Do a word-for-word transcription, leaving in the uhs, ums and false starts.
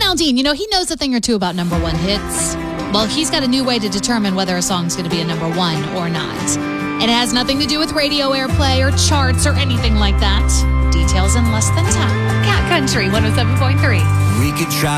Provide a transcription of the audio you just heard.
Aldean, you know, he knows a thing or two about number one hits. Well, he's got a new way to determine whether a song's going to be a number one or not. It has nothing to do with radio airplay or charts or anything like that. Details in less than ten. Cat Country one oh seven point three. We could try